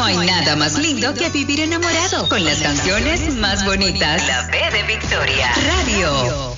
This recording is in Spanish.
hay nada más lindo que vivir enamorado con las canciones más bonitas. La B de Victoria. Radio.